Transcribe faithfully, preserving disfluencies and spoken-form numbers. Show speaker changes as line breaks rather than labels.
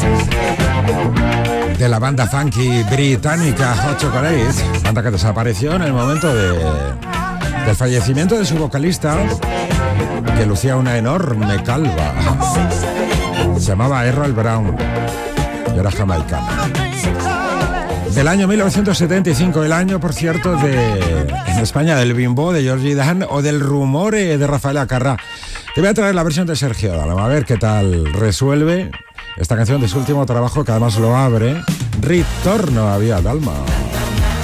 de la banda funky británica Hot Chocolate, banda que desapareció en el momento de, del fallecimiento de su vocalista, que lucía una enorme calva. Se llamaba Errol Brown y era jamaicana. Del año mil novecientos setenta y cinco, el año, por cierto, de en España del Bimbo de Georgie Dan o del Rumore de Rafael Acarrá. Te voy a traer la versión de Sergio Dalma, a ver qué tal resuelve esta canción de su último trabajo, que además lo abre Ritorno a Via Dalma.